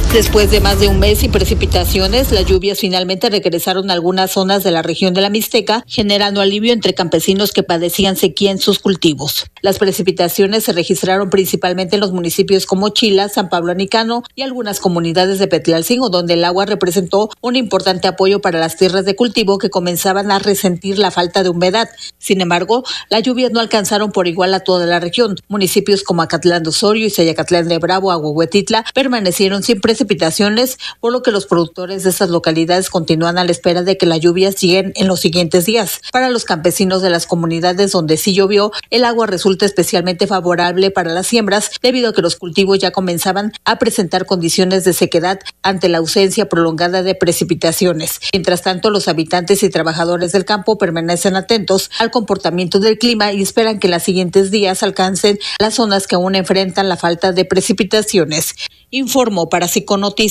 Después de más de un mes sin precipitaciones, las lluvias finalmente regresaron a algunas zonas de la región de la Mixteca, generando alivio entre campesinos que padecían sequía en sus cultivos. Las precipitaciones se registraron principalmente en los municipios como Chila, San Pablo Anicano y algunas comunidades de Petlalcingo, donde el agua representó un importante apoyo para las tierras de cultivo que comenzaban a resentir la falta de humedad. Sin embargo, las lluvias no alcanzaron por igual a toda la región. Municipios como Acatlán de Osorio y Sayacatlán de Bravo, Ahuehuetitla, permanecieron sin precipitaciones, por lo que los productores de estas localidades continúan a la espera de que las lluvias lleguen en los siguientes días. Para los campesinos de las comunidades donde sí llovió, el agua resulta especialmente favorable para las siembras, debido a que los cultivos ya comenzaban a presentar condiciones de sequedad ante la ausencia prolongada de precipitaciones. Mientras tanto, los habitantes y trabajadores del campo permanecen atentos al comportamiento del clima y esperan que en los siguientes días alcancen las zonas que aún enfrentan la falta de precipitaciones. Informó para Psiconoticias